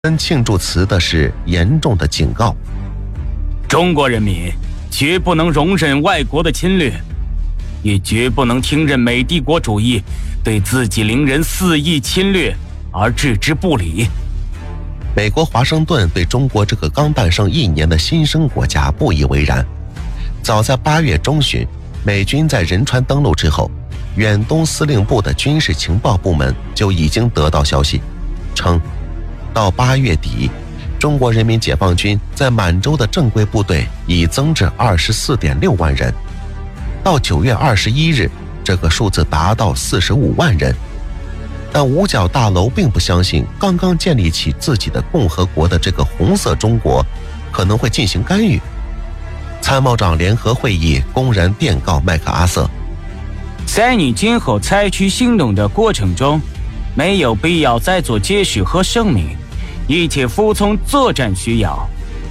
跟庆祝词的是严重的警告： 中国人民绝不能容忍外国的侵略，也绝不能听任美帝国主义对自己邻人肆意侵略而置之不理。 美国华盛顿对中国这个刚诞生1年的新生国家不以为然。早在8月中旬，美军在仁川登陆之后，远东司令部的军事情报部门就已经得到消息，称到8月底，中国人民解放军在满洲的正规部队已增至24.6万人，到9月21日，这个数字达到45万人。但五角大楼并不相信刚刚建立起自己的共和国的这个红色中国可能会进行干预。参谋长联合会议公然电告麦克阿瑟， 在你今后采取行动的过程中，没有必要再做解释和声明，一切服从作战需要。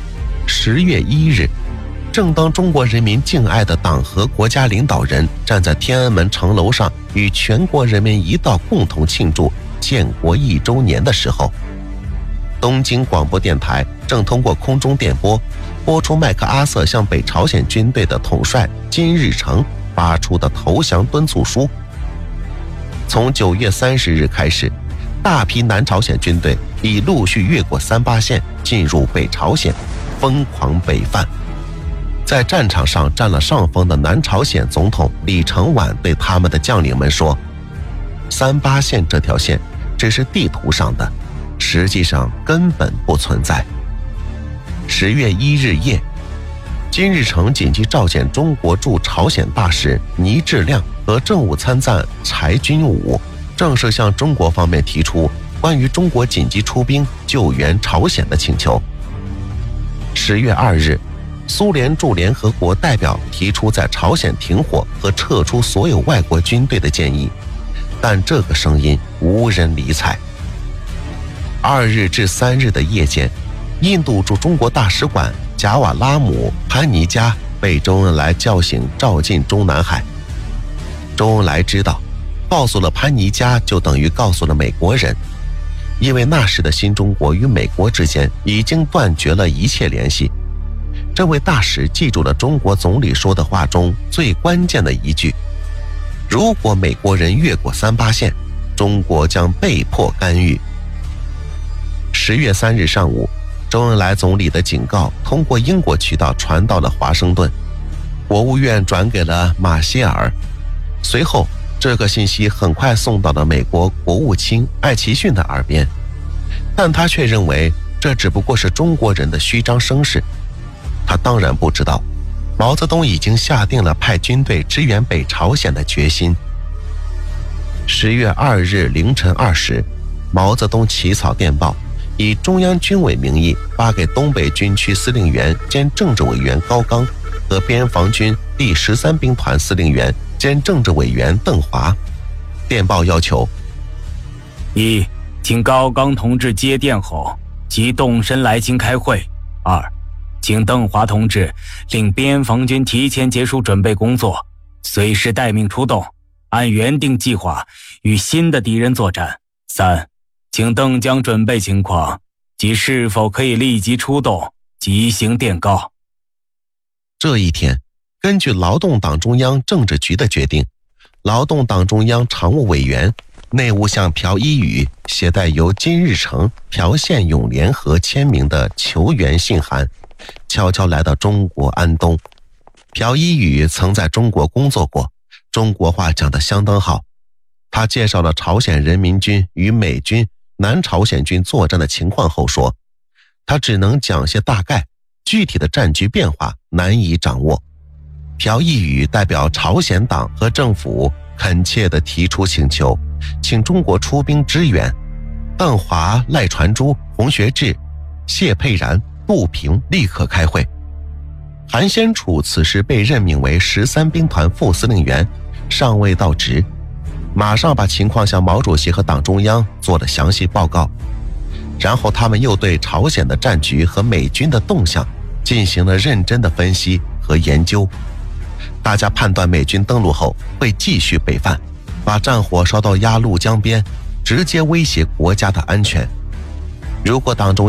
10月1日，正当中国人民敬爱的党和国家领导人站在天安门城楼上与全国人民一道共同庆祝建国1周年的时候，东京广播电台正通过空中电波播出麦克阿瑟向北朝鲜军队的统帅金日成发出的投降敦促书。从9月30日开始，大批南朝鲜军队已陆续越过38线进入北朝鲜，疯狂北犯。在战场上占了上风的南朝鲜总统李承晚对他们的将领们说，38线这条线只是地图上的，实际上根本不存在。10月1日夜，金日成紧急召见中国驻朝鲜大使倪志亮和政务参赞柴军武，正式向中国方面提出关于中国紧急出兵救援朝鲜的请求。10月2日，苏联驻联合国代表提出在朝鲜停火和撤出所有外国军队的建议，但这个声音无人理睬。2日至3日的夜间，印度驻中国大使馆贾瓦拉姆·潘尼加被周恩来叫醒，召进中南海。周恩来知道，告诉了潘尼加就等于告诉了美国人，因为那时的新中国与美国之间已经断绝了一切联系。这位大使记住了中国总理说的话中最关键的一句：如果美国人越过38线，中国将被迫干预。10月3日上午，周恩来总理的警告通过英国渠道传到了华盛顿，国务院转给了马歇尔。随后，这个信息很快送到了美国国务卿艾奇逊的耳边，但他却认为这只不过是中国人的虚张声势。他当然不知道，毛泽东已经下定了派军队支援北朝鲜的决心。10月2日凌晨2时，毛泽东起草电报，以中央军委名义发给东北军区司令员兼政治委员高岗和边防军第13兵团司令员兼政治委员邓华。电报要求： 一，请高岗同志接电后即动身来京开会；二，请邓华同志令边防军提前结束准备工作，随时待命出动，按原定计划与新的敌人作战；三，请邓将准备情况及是否可以立即出动即行电告。 这一天，根据劳动党中央政治局的决定，劳动党中央常务委员、内务相朴一宇携带由金日成、朴宪永联合签名的求援信函，悄悄来到中国安东。朴一宇曾在中国工作过，中国话讲得相当好。他介绍了朝鲜人民军与美军、南朝鲜军作战的情况后说，他只能讲些大概，具体的战局变化难以掌握。朴一宇代表朝鲜党和政府恳切地提出请求，请中国出兵支援。邓华、赖传珠、洪学智、谢佩然、杜平立刻开会。韩先楚此时被任命为13兵团副司令员，尚未到职，马上把情况向毛主席和党中央做了详细报告。然后他们又对朝鲜的战局和美军的动向进行了认真的分析和研究。大家判断美军登陆后会继续北犯，把战火烧到鸭绿江边，直接威胁国家的安全。 如果党中